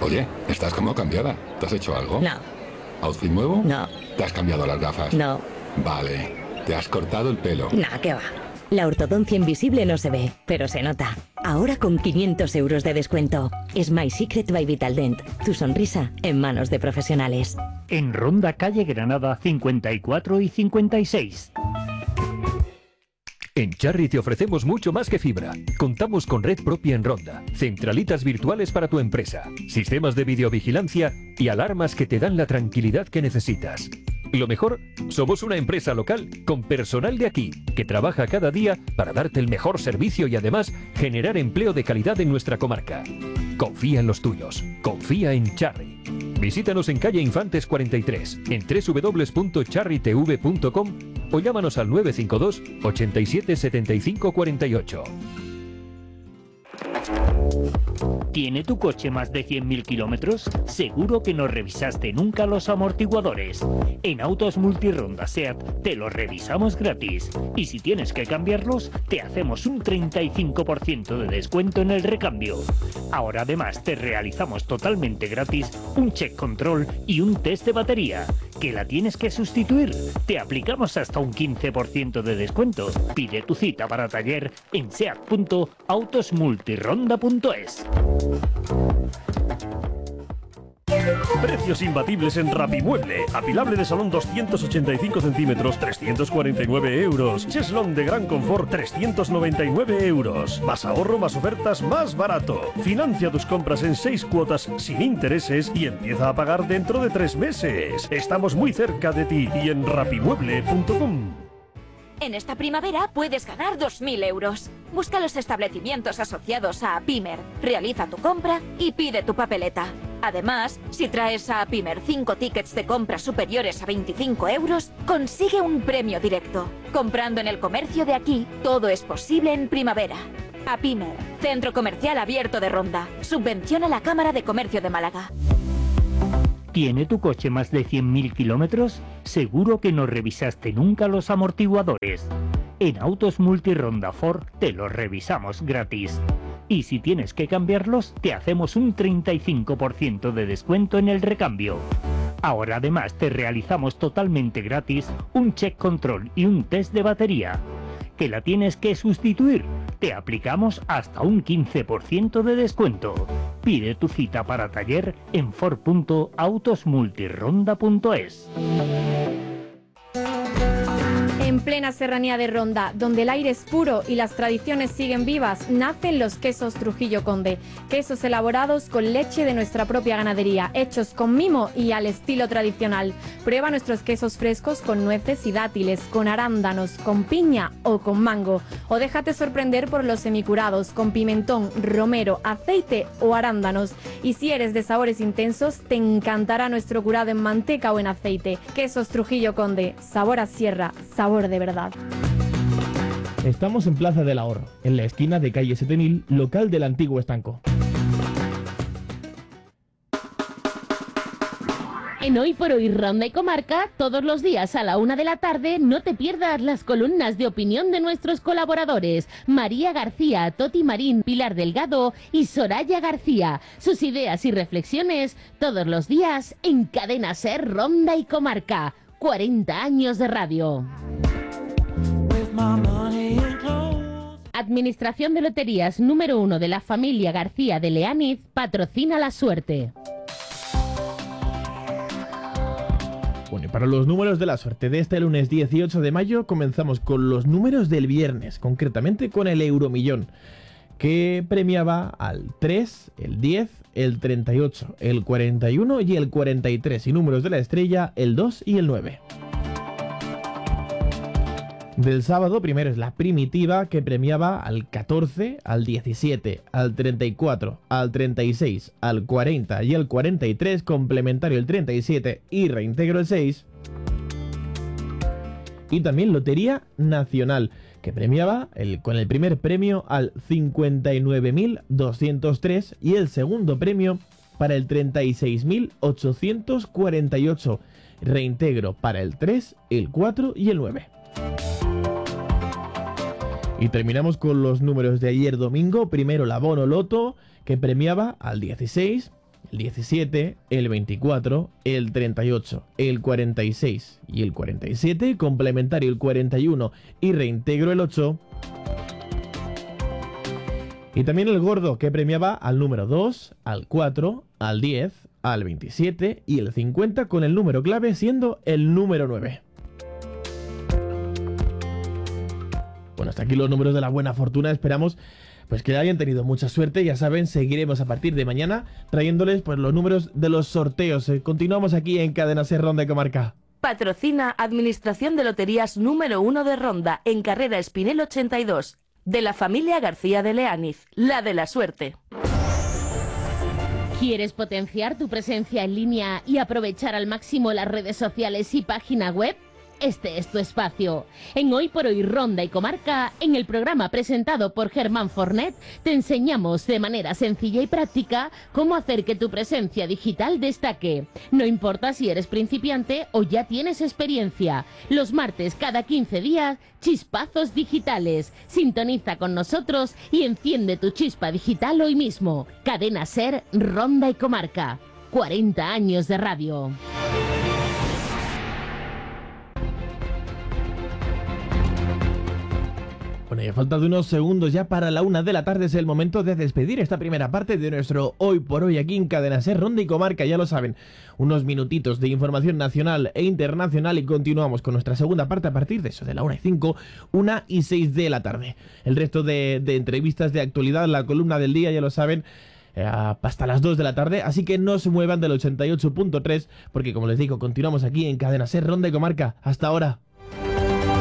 Oye, estás como cambiada. ¿Te has hecho algo? No. ¿Outfit nuevo? No. ¿Te has cambiado las gafas? No. Vale. ¿Te has cortado el pelo? Nah, ¿qué va? La ortodoncia invisible no se ve, pero se nota. Ahora con 500 euros de descuento. Smile Secret by Vitaldent. Tu sonrisa en manos de profesionales. En Ronda, calle Granada 54 y 56. En Charry te ofrecemos mucho más que fibra. Contamos con red propia en Ronda, centralitas virtuales para tu empresa, sistemas de videovigilancia y alarmas que te dan la tranquilidad que necesitas. Lo mejor, somos una empresa local con personal de aquí, que trabaja cada día para darte el mejor servicio y además generar empleo de calidad en nuestra comarca. Confía en los tuyos, confía en Charry. Visítanos en calle Infantes 43, en www.charrytv.com o llámanos al 952 87 75 48. ¿Tiene tu coche más de 100.000 kilómetros? Seguro que no revisaste nunca los amortiguadores. En Autos Multironda SEAT te los revisamos gratis. Y si tienes que cambiarlos, te hacemos un 35% de descuento en el recambio. Ahora además te realizamos totalmente gratis un check control y un test de batería. ¿Que la tienes que sustituir? Te aplicamos hasta un 15% de descuento. Pide tu cita para taller en seat.autosmultironda.es. Precios imbatibles en Rapimueble. Apilable de salón 285 centímetros, 349 euros. Cheslón de gran confort, 399 euros. Más ahorro, más ofertas, más barato. Financia tus compras en 6 cuotas sin intereses y empieza a pagar dentro de 3 meses. Estamos muy cerca de ti y en rapimueble.com. En esta primavera puedes ganar 2.000 euros. Busca los establecimientos asociados a Apimer, realiza tu compra y pide tu papeleta. Además, si traes a Apimer 5 tickets de compra superiores a 25 euros, consigue un premio directo. Comprando en el comercio de aquí, todo es posible en primavera. Apimer, Centro Comercial Abierto de Ronda. Subvenciona la Cámara de Comercio de Málaga. ¿Tiene tu coche más de 100.000 kilómetros? Seguro que no revisaste nunca los amortiguadores. En Autos Multironda Ford te los revisamos gratis. Y si tienes que cambiarlos, te hacemos un 35% de descuento en el recambio. Ahora además te realizamos totalmente gratis un check control y un test de batería. ¿Que la tienes que sustituir? Te aplicamos hasta un 15% de descuento. Pide tu cita para taller en ford.autosmultironda.es. En plena serranía de Ronda, donde el aire es puro y las tradiciones siguen vivas, nacen los quesos Trujillo Conde. Quesos elaborados con leche de nuestra propia ganadería, hechos con mimo y al estilo tradicional. Prueba nuestros quesos frescos con nueces y dátiles, con arándanos, con piña o con mango. O déjate sorprender por los semicurados, con pimentón, romero, aceite o arándanos. Y si eres de sabores intensos, te encantará nuestro curado en manteca o en aceite. Quesos Trujillo Conde, sabor a sierra, sabor de verdad. Estamos en Plaza del Ahorro, en la esquina de calle 7000, local del antiguo estanco. En Hoy por Hoy Ronda y Comarca, todos los días a la 1 de la tarde, no te pierdas las columnas de opinión de nuestros colaboradores, María García, Toti Marín, Pilar Delgado y Soraya García. Sus ideas y reflexiones todos los días en Cadena Ser Ronda y Comarca. 40 años de radio. Administración de Loterías número 1 de la familia García de Leániz patrocina la suerte. Bueno, y para los números de la suerte de este lunes 18 de mayo comenzamos con los números del viernes, concretamente con el Euromillón, que premiaba al 3, el 10, el 38, el 41 y el 43, y números de la estrella el 2 y el 9. Del sábado primero es la primitiva, que premiaba al 14, al 17, al 34, al 36, al 40 y el 43, complementario el 37 y reintegro el 6. Y también Lotería Nacional, que premiaba con el primer premio al 59.203 y el segundo premio para el 36.848, reintegro para el 3, el 4 y el 9. Y terminamos con los números de ayer domingo. Primero la Bono Loto, que premiaba al 16, el 17, el 24, el 38, el 46 y el 47, complementario el 41 y reintegro el 8. Y también el gordo, que premiaba al número 2, al 4, al 10, al 27 y el 50, con el número clave siendo el número 9. Bueno, hasta aquí los números de la buena fortuna. Esperamos pues que hayan tenido mucha suerte. Ya saben, seguiremos a partir de mañana trayéndoles pues los números de los sorteos. Continuamos aquí en Cadena Ser Ronda y Comarca. Patrocina Administración de Loterías número 1 de Ronda, en Carrera Espinel 82. De la familia García de Leániz, la de la suerte. ¿Quieres potenciar tu presencia en línea y aprovechar al máximo las redes sociales y página web? Este es tu espacio. En Hoy por Hoy Ronda y Comarca, en el programa presentado por Germán Fornet, te enseñamos de manera sencilla y práctica cómo hacer que tu presencia digital destaque. No importa si eres principiante o ya tienes experiencia. Los martes cada 15 días, Chispazos Digitales. Sintoniza con nosotros y enciende tu chispa digital hoy mismo. Cadena Ser Ronda y Comarca. 40 años de radio. Bueno, y a falta de unos segundos ya para la 1 de la tarde es el momento de despedir esta primera parte de nuestro Hoy por Hoy aquí en Cadena Ser Ronda y Comarca. Ya lo saben, unos minutitos de información nacional e internacional y continuamos con nuestra segunda parte a partir de eso, de la 1:05, 1:06 de la tarde. El resto de entrevistas de actualidad, la columna del día, ya lo saben, hasta las 2 de la tarde, así que no se muevan del 88.3 porque, como les digo, continuamos aquí en Cadena Ser Ronda y Comarca. Hasta ahora.